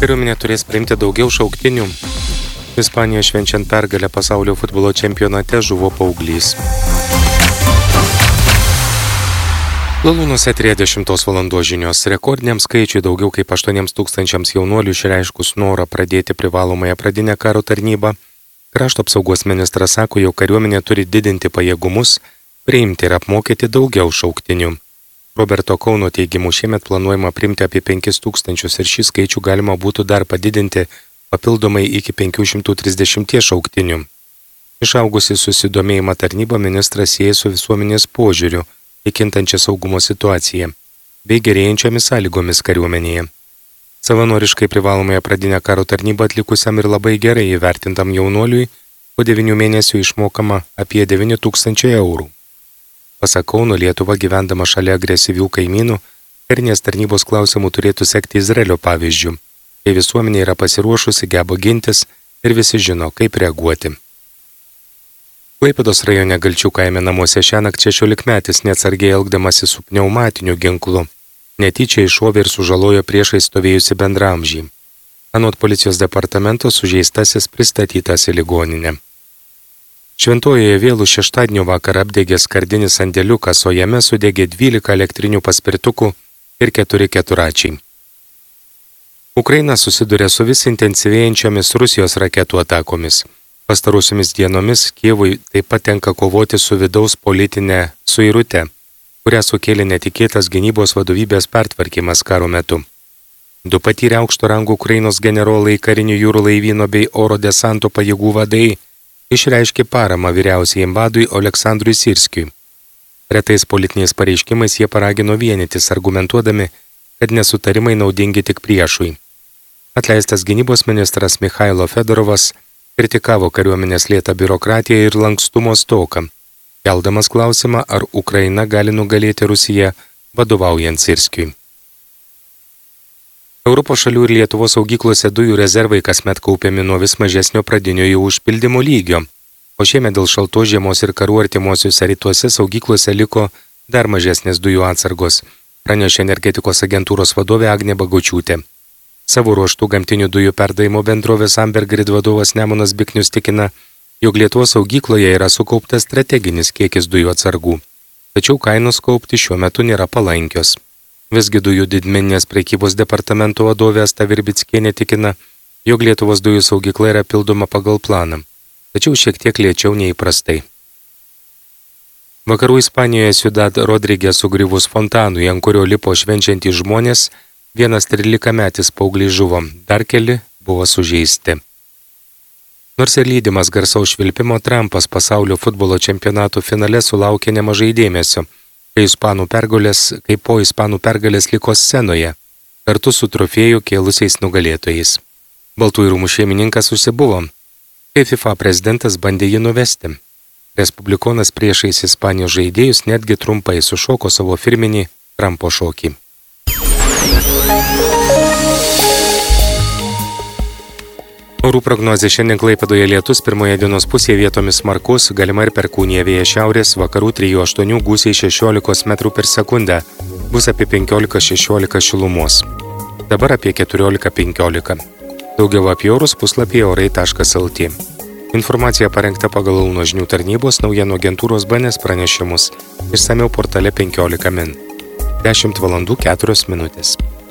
Kariuomenė turės priimti daugiau šauktinių. Ispanijoje švenčiant pergalę pasaulio futbolo čempionate žuvo paauglys. Lalūnuose 30 valandos žinios. Rekordiniam skaičiui daugiau kaip 8,000 jaunuolių išreiškus norą pradėti privalomąją pradinę karo tarnybą. Krašto apsaugos ministras sako, jog kariuomenė turi didinti pajėgumus, priimti ir apmokyti daugiau šauktinių. Roberto Kauno teigimu šiemet planuojama priimti apie 5,000 ir šį skaičių galima būtų dar padidinti papildomai iki 530 šauktinių. Išaugusi susidomėjimą tarnybą ministras sieja su visuomenės požiūriu į kintančią saugumo situaciją bei gerėjančiomis sąlygomis kariuomenėje. Savanoriškai privalomąją pradinę karo tarnybą atlikusiam ir labai gerai įvertintam jaunuoliui po 9 mėnesių išmokama apie 9,000 eurų. Pasak Kauno, Lietuva gyvendama šalia agresyvių kaimynų, karinės tarnybos klausimų turėtų sekti Izraelio pavyzdžių, kai visuomenė yra pasiruošusi, geba gintis ir visi žino, kaip reaguoti. Klaipėdos rajone Galčių kaime namuose šiąnakt 16-metis neatsargiai elgdamasi su pneumatiniu ginklu netyčia iššovė ir sužalojo priešais stovėjusi bendraamžį. Anot policijos departamento sužeistasis pristatytas į ligoninę. Šventojoje vėlų šeštadienio vakarą apdegė skardinis sandėliukas, o jame sudegė 12 elektrinių paspirtukų ir 4 keturračiai. Ukraina susiduria su vis intensyvėjančiomis Rusijos raketų atakomis. Pastarusiomis dienomis Kijevui taip pat tenka kovoti su vidaus politinė suirute, kurią sukėlė netikėtas gynybos vadovybės pertvarkymas karo metu. 2 patyrę aukšto rango Ukrainos generolai, karinių jūrų laivyno bei oro desanto pajėgų vadai išreiškė paramą vyriausiajam vadui Oleksandrui Sirskiui. Retais politiniais pareiškimais jie paragino vienytis, argumentuodami, kad nesutarimai naudingi tik priešui. Atleistas gynybos ministras Michailo Fedorovas kritikavo kariuomenės lėtą biurokratiją ir lankstumo stoką, keldamas klausimą, ar Ukraina gali nugalėti Rusiją vadovaujant Sirskiui. Europos šalių ir Lietuvos saugyklose dujų rezervai kasmet kaupiami nuo vis mažesnio pradinio jų užpildymo lygio, o šiemet dėl šaltos žiemos ir karų artimuosiuose rytuose saugyklose liko dar mažesnės dujų atsargos, pranešė energetikos agentūros vadovė Agnė Bagočiūtė. Savo ruožtų gamtinių dujų perdavimo bendrovės Ambergrid vadovas Nemunas Biknius tikina, jog Lietuvos saugykloje yra sukauptas strateginis kiekis dujų atsargų, tačiau kainos kaupti šiuo metu nėra palankios. Visgi dujų didmeninės prekybos departamento vadovė Asta Virbickienė tikina, jog Lietuvos dujų saugykla yra pildoma pagal planą, tačiau šiek tiek lėčiau nei įprastai. Vakarų Ispanijoje Ciudad Rodrige sugriuvus fontanui, ant kurio lipo švenčiantys žmonės, vienas 13-metis paauglys žuvo, dar keli buvo sužeisti. Nors ir lydimas garsaus švilpimo, Trumpas pasaulio futbolo čempionato finale sulaukė nemažai dėmesio, kai po ispanų pergalės liko scenoje, kartu su trofėjų kėlusiais nugalėtojais. Baltųjų rūmų šeimininkas užsibuvo, kai FIFA prezidentas bandė jį nuvesti. Respublikonas priešais Ispanijos žaidėjus netgi trumpai sušoko savo firminį Trumpo šokį. Orų prognozė: šiandien Klaipėdoje lietus, pirmoje dienos pusėje vietomis smarkus, galima ir perkūnija, vėjas šiaurės, vakarų 3-8, gūsiai 16 metrų per sekundę, bus apie 15-16 šilumos. Dabar apie 14-15. Daugiau apie orus puslapyje orai.lt. Informacija parengta pagal Launo žinių tarnybos naujienų agentūros BNS pranešimus. Išsamiau portale 15 min. 10 valandų 4 minutės.